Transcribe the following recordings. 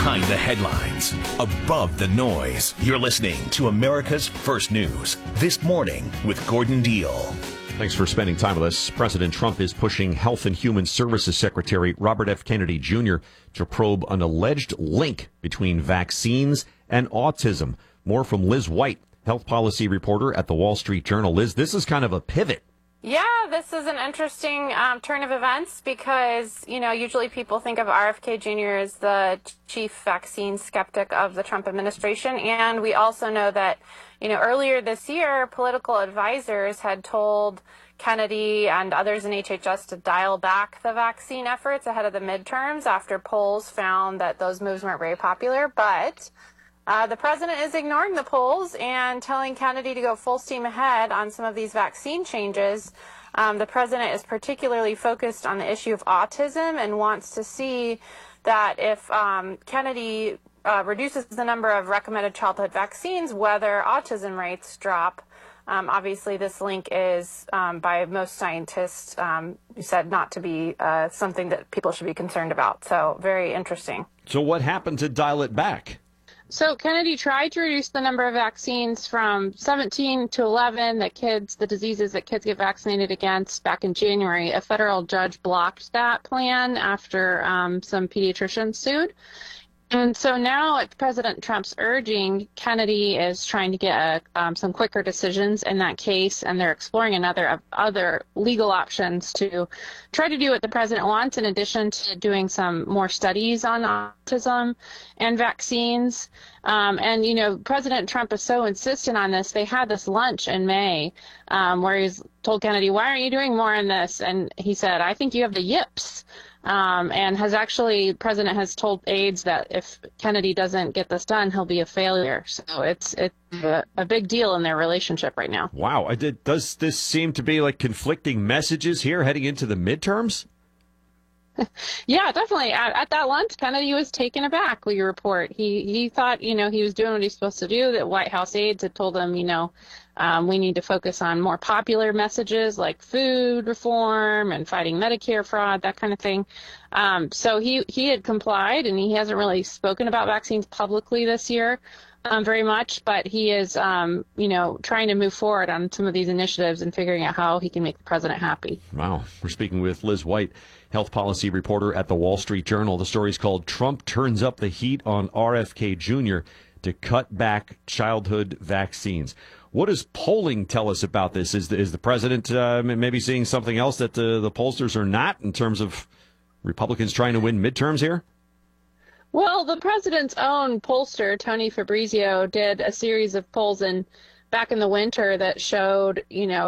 Behind the headlines, above the noise. You're listening to America's First News. This morning with Gordon Deal. Thanks for spending time with us. President Trump is pushing Health and Human Services Secretary Robert F. Kennedy Jr. to probe an alleged link between vaccines and autism. More from Liz White, health policy reporter at the Wall Street Journal. Liz, this is kind of a pivot. Yeah, this is an interesting turn of events because, usually people think of RFK Jr. as the chief vaccine skeptic of the Trump administration. And we also know that, earlier this year, political advisors had told Kennedy and others in HHS to dial back the vaccine efforts ahead of the midterms after polls found that those moves weren't very popular. But the president is ignoring the polls and telling Kennedy to go full steam ahead on some of these vaccine changes. The president is particularly focused on the issue of autism and wants to see that if Kennedy reduces the number of recommended childhood vaccines, whether autism rates drop. Obviously, this link is, by most scientists, said not to be something that people should be concerned about. So very interesting. So what happened to dial it back? So Kennedy tried to reduce the number of vaccines from 17 to 11 the diseases that kids get vaccinated against back in January. A federal judge blocked that plan after some pediatricians sued. And so now at President Trump's urging, Kennedy is trying to get some quicker decisions in that case, and they're exploring other legal options to try to do what the president wants, in addition to doing some more studies on autism and vaccines. President Trump is so insistent on this. They had this lunch in May where he's told Kennedy, "Why aren't you doing more on this?" And he said, "I think you have the yips." The president has told aides that if Kennedy doesn't get this done, he'll be a failure. So it's a big deal in their relationship right now. Wow. Does this seem to be like conflicting messages here heading into the midterms? Yeah, definitely. At that lunch, Kennedy was taken aback, we report. He thought, he was doing what he's supposed to do. That White House aides had told him, we need to focus on more popular messages like food reform and fighting Medicare fraud, that kind of thing. So he had complied, and he hasn't really spoken about vaccines publicly this year very much, but he is, trying to move forward on some of these initiatives and figuring out how he can make the president happy. Wow. We're speaking with Liz White, health policy reporter at the Wall Street Journal. The story's called "Trump Turns Up the Heat on RFK Jr. to Cut Back Childhood Vaccines." What does polling tell us about this? Is the president maybe seeing something else that the pollsters are not in terms of Republicans trying to win midterms here? Well, the president's own pollster, Tony Fabrizio, did a series of polls back in the winter that showed,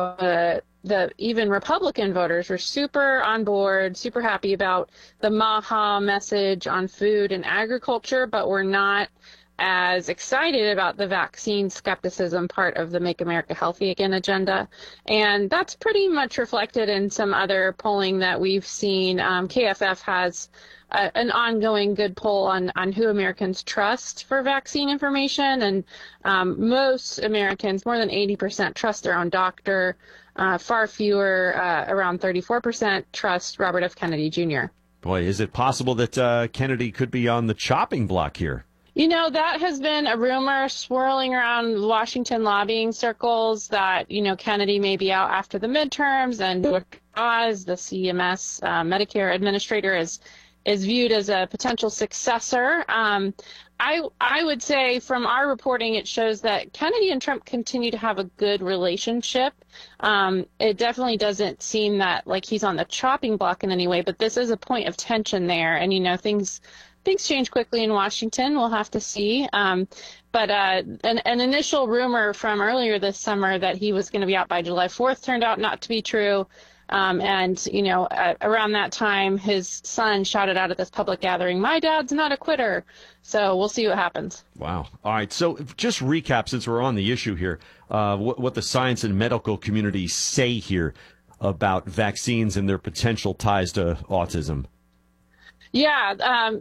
the even Republican voters were super on board, super happy about the MAHA message on food and agriculture, but were not as excited about the vaccine skepticism part of the Make America Healthy Again agenda. And that's pretty much reflected in some other polling that we've seen. KFF has an ongoing good poll on who Americans trust for vaccine information. And most Americans, more than 80%, trust their own doctor. Far fewer, around 34%, trust Robert F. Kennedy Jr. Boy, is it possible that Kennedy could be on the chopping block here? That has been a rumor swirling around Washington lobbying circles that, Kennedy may be out after the midterms, and George Oz, the CMS Medicare administrator, is viewed as a potential successor. I would say from our reporting, it shows that Kennedy and Trump continue to have a good relationship. It definitely doesn't seem that like he's on the chopping block in any way, but this is a point of tension there. And, things change quickly in Washington. We'll have to see. But an initial rumor from earlier this summer that he was going to be out by July 4th turned out not to be true. Around that time, his son shouted out at this public gathering, "My dad's not a quitter." So we'll see what happens. Wow. All right. So just recap, since we're on the issue here, what the science and medical community say here about vaccines and their potential ties to autism. Yeah,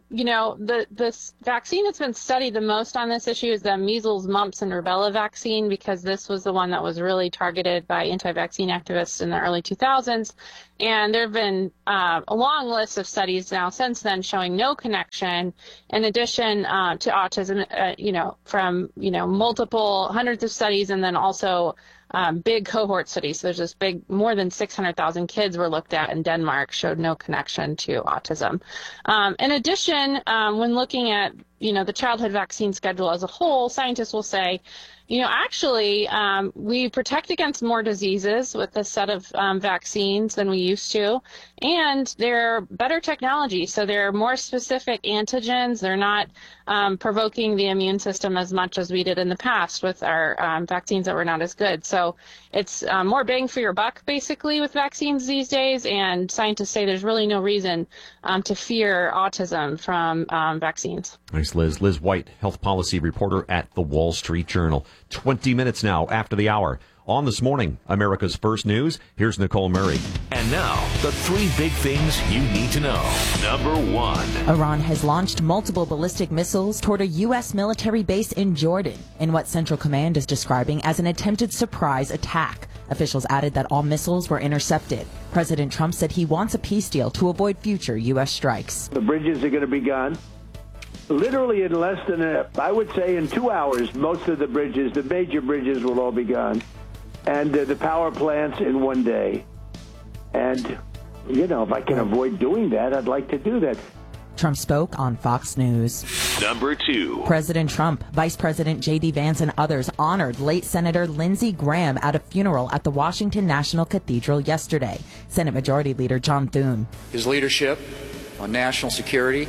this vaccine that's been studied the most on this issue is the measles, mumps, and rubella vaccine, because this was the one that was really targeted by anti-vaccine activists in the early 2000s. And there have been a long list of studies now since then showing no connection, in addition to autism, from multiple hundreds of studies, and then also big cohort studies. So there's this big, more than 600,000 kids were looked at in Denmark, showed no connection to autism. In addition, when looking at, the childhood vaccine schedule as a whole, scientists will say, actually, we protect against more diseases with this set of vaccines than we used to, and they're better technology. So they're more specific antigens. They're not provoking the immune system as much as we did in the past with our vaccines that were not as good. So it's more bang for your buck, basically, with vaccines these days. And scientists say there's really no reason to fear autism from vaccines. Thanks, Liz. Liz White, health policy reporter at the Wall Street Journal. 20 minutes now after the hour. On This Morning, America's First News, here's Nicole Murray. And now, the three big things you need to know. Number one. Iran has launched multiple ballistic missiles toward a U.S. military base in Jordan in what Central Command is describing as an attempted surprise attack. Officials added that all missiles were intercepted. President Trump said he wants a peace deal to avoid future U.S. strikes. The bridges are going to be gone. Literally in less than, I would say in 2 hours, most of the bridges, the major bridges, will all be gone. And the power plants in 1 day. And, if I can avoid doing that, I'd like to do that. Trump spoke on Fox News. Number two. President Trump, Vice President J.D. Vance, and others honored late Senator Lindsey Graham at a funeral at the Washington National Cathedral yesterday. Senate Majority Leader John Thune. His leadership on national security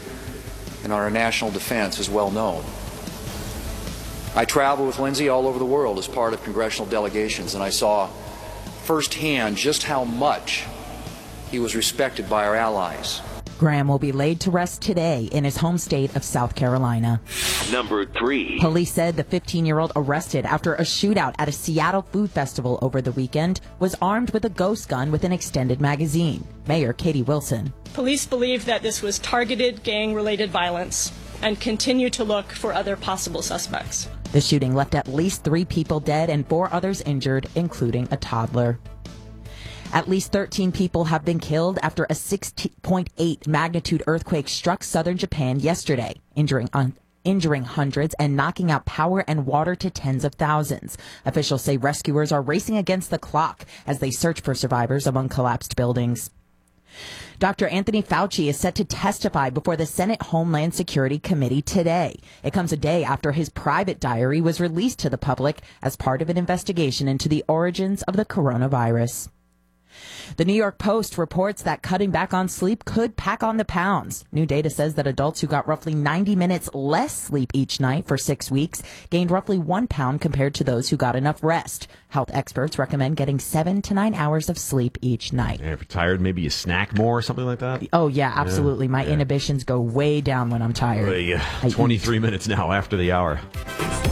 and on our national defense is well known. I traveled with Lindsey all over the world as part of congressional delegations, and I saw firsthand just how much he was respected by our allies. Graham will be laid to rest today in his home state of South Carolina. Number three. Police said the 15-year-old arrested after a shootout at a Seattle food festival over the weekend was armed with a ghost gun with an extended magazine. Mayor Katie Wilson. Police believe that this was targeted gang-related violence and continue to look for other possible suspects. The shooting left at least 3 people dead and 4 others injured, including a toddler. At least 13 people have been killed after a 6.8 magnitude earthquake struck southern Japan yesterday, injuring hundreds and knocking out power and water to tens of thousands. Officials say rescuers are racing against the clock as they search for survivors among collapsed buildings. Dr. Anthony Fauci is set to testify before the Senate Homeland Security Committee today. It comes a day after his private diary was released to the public as part of an investigation into the origins of the coronavirus. The New York Post reports that cutting back on sleep could pack on the pounds. New data says that adults who got roughly 90 minutes less sleep each night for 6 weeks gained roughly 1 pound compared to those who got enough rest. Health experts recommend getting 7 to 9 hours of sleep each night. Yeah, if you're tired, maybe you snack more or something like that? Oh, yeah, absolutely. My inhibitions go way down when I'm tired. 23 minutes now after the hour.